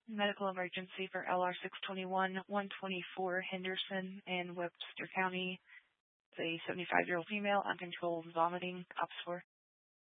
Medical emergency for LR 621-124 Henderson in Webster County. It's a 75-year-old female, uncontrolled vomiting, OPS 4.